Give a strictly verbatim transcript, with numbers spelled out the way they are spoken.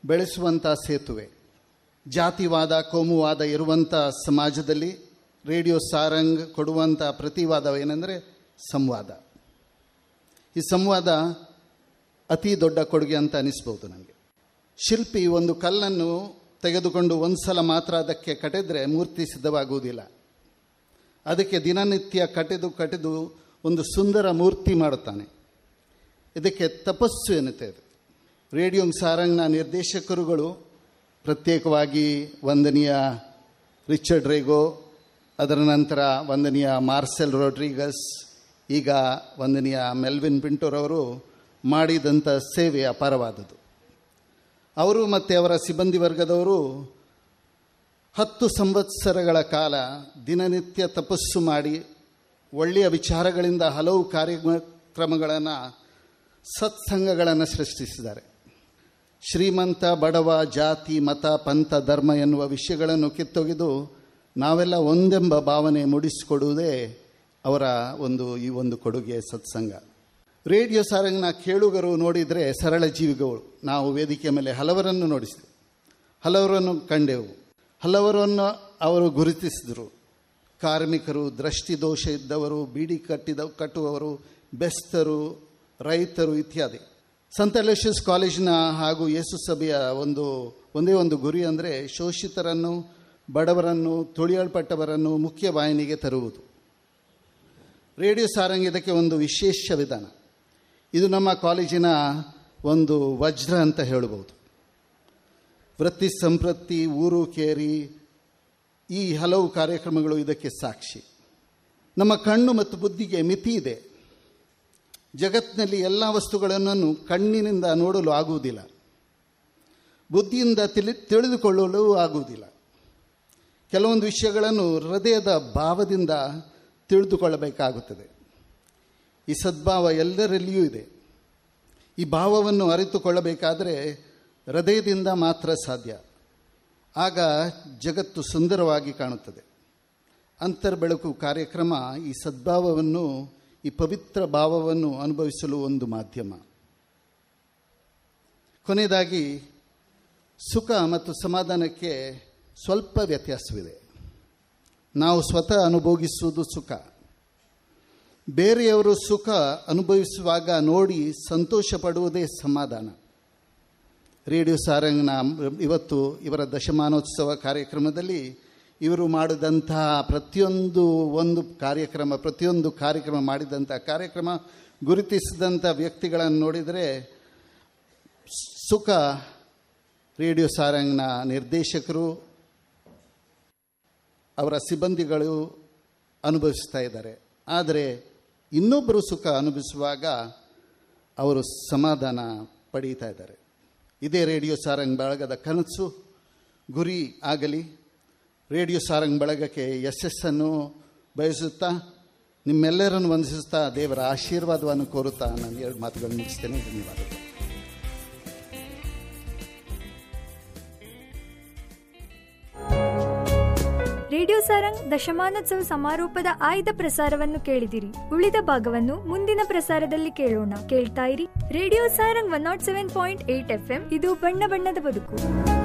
ಬೆಳೆಸುವಂಥ ಸೇತುವೆ. ಜಾತಿವಾದ, ಕೋಮುವಾದ ಇರುವಂಥ ಸಮಾಜದಲ್ಲಿ ರೇಡಿಯೋ ಸಾರಂಗ್ ಕೊಡುವಂಥ ಪ್ರತಿವಾದವೇನೆಂದರೆ ಸಂವಾದ. ಈ ಸಂವಾದ ಅತಿ ದೊಡ್ಡ ಕೊಡುಗೆ ಅಂತ ಅನಿಸ್ಬೋದು ನನಗೆ. ಶಿಲ್ಪಿ ಒಂದು ಕಲ್ಲನ್ನು ತೆಗೆದುಕೊಂಡು ಒಂದು ಸಲ ಮಾತ್ರ ಅದಕ್ಕೆ ಕಟ್ಟಿದ್ರೆ ಮೂರ್ತಿ ಸಿದ್ಧವಾಗುವುದಿಲ್ಲ. ಅದಕ್ಕೆ ದಿನನಿತ್ಯ ಕಟ್ಟಿದು ಕಟ್ಟಿದು ಒಂದು ಸುಂದರ ಮೂರ್ತಿ ಮಾಡುತ್ತಾನೆ. ಇದಕ್ಕೆ ತಪಸ್ಸು ಎನ್ನುತ್ತೇವೆ. ರೇಡಿಯೋ ಸಾರಂಗ್ನ ನಿರ್ದೇಶಕರುಗಳು ಪ್ರತ್ಯೇಕವಾಗಿ ವಂದನೀಯ ರಿಚರ್ಡ್ ರೇಗೋ, ಅದರ ನಂತರ ವಂದನೀಯ ಮಾರ್ಸೆಲ್ ರೋಡ್ರಿಗಸ್, ಈಗ ವಂದನೀಯ ಮೆಲ್ವಿನ್ ಪಿಂಟೋರವರು ಮಾಡಿದಂಥ ಸೇವೆ ಅಪಾರವಾದದ್ದು. ಅವರು ಮತ್ತು ಅವರ ಸಿಬ್ಬಂದಿ ವರ್ಗದವರು ಹತ್ತು ಸಂವತ್ಸರಗಳ ಕಾಲ ದಿನನಿತ್ಯ ತಪಸ್ಸು ಮಾಡಿ ಒಳ್ಳೆಯ ವಿಚಾರಗಳಿಂದ ಹಲವು ಕಾರ್ಯಕ್ರಮಗಳನ್ನು, ಸತ್ಸಂಗಗಳನ್ನು ಸೃಷ್ಟಿಸಿದ್ದಾರೆ. ಶ್ರೀಮಂತ ಬಡವ, ಜಾತಿ, ಮತ, ಪಂಥ, ಧರ್ಮ ಎನ್ನುವ ವಿಷಯಗಳನ್ನು ಕಿತ್ತೊಗೆದು ನಾವೆಲ್ಲ ಒಂದೆಂಬ ಭಾವನೆ ಮೂಡಿಸಿಕೊಡುವುದೇ ಅವರ ಒಂದು ಈ ಒಂದು ಕೊಡುಗೆ ಸತ್ಸಂಗ. ರೇಡಿಯೋ ಸಾರಂಗ್ನ ಕೇಳುಗರು ನೋಡಿದರೆ ಸರಳ ಜೀವಿಗಳು. ನಾವು ವೇದಿಕೆಯ ಮೇಲೆ ಹಲವರನ್ನು ನೋಡಿಸಿದೆವು, ಹಲವರನ್ನು ಕಂಡೆವು, ಹಲವರನ್ನು ಅವರು ಗುರುತಿಸಿದರು. ಕಾರ್ಮಿಕರು, ದೃಷ್ಟಿದೋಷ ಇದ್ದವರು, ಬೀಡಿ ಕಟ್ಟಿದ ಕಟ್ಟುವವರು, ಬೆಸ್ತರು, ರೈತರು ಇತ್ಯಾದಿ. ಸಂತ ಅಲೋಷಿಯಸ್ ಕಾಲೇಜಿನ ಹಾಗೂ ಯೇಸು ಸಭೆಯ ಒಂದು ಒಂದೇ ಒಂದು ಗುರಿ ಅಂದರೆ ಶೋಷಿತರನ್ನು, ಬಡವರನ್ನು, ತುಳಿಯಲ್ಪಟ್ಟವರನ್ನು ಮುಖ್ಯ ವಾಹಿನಿಗೆ ತರುವುದು. ರೇಡಿಯೋ ಸಾರಂಗ್ ಇದಕ್ಕೆ ಒಂದು ವಿಶೇಷ ವಿಧಾನ. ಇದು ನಮ್ಮ ಕಾಲೇಜಿನ ಒಂದು ವಜ್ರ ಅಂತ ಹೇಳಬಹುದು. ವೃತ್ತಿ ಸಂಪತ್ತಿ, ಊರು ಕೇರಿ, ಈ ಹಲವು ಕಾರ್ಯಕ್ರಮಗಳು ಇದಕ್ಕೆ ಸಾಕ್ಷಿ. ನಮ್ಮ ಕಣ್ಣು ಮತ್ತು ಬುದ್ಧಿಗೆ ಮಿತಿ ಇದೆ. ಜಗತ್ತಿನಲ್ಲಿ ಎಲ್ಲ ವಸ್ತುಗಳನ್ನು ಕಣ್ಣಿನಿಂದ ನೋಡಲು ಆಗುವುದಿಲ್ಲ, ಬುದ್ಧಿಯಿಂದ ತಿಳಿ ತಿಳಿದುಕೊಳ್ಳಲು ಆಗುವುದಿಲ್ಲ. ಕೆಲವೊಂದು ವಿಷಯಗಳನ್ನು ಹೃದಯದ ಭಾವದಿಂದ ತಿಳಿದುಕೊಳ್ಳಬೇಕಾಗುತ್ತದೆ. ಈ ಸದ್ಭಾವ ಎಲ್ಲರಲ್ಲಿಯೂ ಇದೆ. ಈ ಭಾವವನ್ನು ಅರಿತುಕೊಳ್ಳಬೇಕಾದರೆ ಹೃದಯದಿಂದ ಮಾತ್ರ ಸಾಧ್ಯ. ಆಗ ಜಗತ್ತು ಸುಂದರವಾಗಿ ಕಾಣುತ್ತದೆ. ಅಂತರ್ಬೆಳಕು ಕಾರ್ಯಕ್ರಮ ಈ ಸದ್ಭಾವವನ್ನು, ಈ ಪವಿತ್ರ ಭಾವವನ್ನು ಅನುಭವಿಸಲು ಒಂದು ಮಾಧ್ಯಮ. ಕೊನೆಯದಾಗಿ, ಸುಖ ಮತ್ತು ಸಮಾಧಾನಕ್ಕೆ ಸ್ವಲ್ಪ ವ್ಯತ್ಯಾಸವಿದೆ. ನಾವು ಸ್ವತಃ ಅನುಭವಿಸುವುದು ಸುಖ, ಬೇರೆಯವರು ಸುಖ ಅನುಭವಿಸುವಾಗ ನೋಡಿ ಸಂತೋಷ ಪಡುವುದೇ ಸಮಾಧಾನ. ರೇಡಿಯೋ ಸಾರಂಗ್ನ ಇವತ್ತು ಇವರ ದಶಮಾನೋತ್ಸವ ಕಾರ್ಯಕ್ರಮದಲ್ಲಿ ಇವರು ಮಾಡಿದಂತಹ ಪ್ರತಿಯೊಂದು ಒಂದು ಕಾರ್ಯಕ್ರಮ ಪ್ರತಿಯೊಂದು ಕಾರ್ಯಕ್ರಮ ಮಾಡಿದಂಥ ಕಾರ್ಯಕ್ರಮ ಗುರುತಿಸಿದಂಥ ವ್ಯಕ್ತಿಗಳನ್ನು ನೋಡಿದರೆ ಸುಖ ರೇಡಿಯೋ ಸಾರಂಗ್ನ ನಿರ್ದೇಶಕರು, ಅವರ ಸಿಬ್ಬಂದಿಗಳು ಅನುಭವಿಸ್ತಾ ಇದ್ದಾರೆ. ಆದರೆ ಇನ್ನೊಬ್ಬರು ಸುಖ ಅನುಭವಿಸುವಾಗ ಅವರು ಸಮಾಧಾನ ಪಡೀತಾ ಇದ್ದಾರೆ. ಇದೇ ರೇಡಿಯೋ ಸಾರಂಗ್ ಬಳಗದ ಕನಸು, ಗುರಿ ಆಗಲಿ. ರೇಡಿಯೋ ಸಾರಂಗ್ ಬಳಗಕ್ಕೆ ಯಶಸ್ಸನ್ನು ಬಯಸುತ್ತಾ, ನಿಮ್ಮೆಲ್ಲರನ್ನು ವಂದಿಸುತ್ತಾ, ದೇವರ ಆಶೀರ್ವಾದವನ್ನು ಕೋರುತ್ತಾ ನಾನು ಎರಡು ಮಾತುಗಳನ್ನು ಮುಗಿಸ್ತೇನೆ. ಧನ್ಯವಾದಗಳು. ರೇಡಿಯೋ ಸಾರಂಗ್ ದಶಮಾನೋತ್ಸವ ಸಮಾರೋಪದ ಆಯ್ದ ಪ್ರಸಾರವನ್ನು ಕೇಳಿದಿರಿ. ಉಳಿದ ಭಾಗವನ್ನು ಮುಂದಿನ ಪ್ರಸಾರದಲ್ಲಿ ಕೇಳೋಣ. ಕೇಳ್ತಾ ಇರಿ radio Sarang one not seven point eight F M. ಇದು ಬಣ್ಣ ಬಣ್ಣದ ಬದುಕು.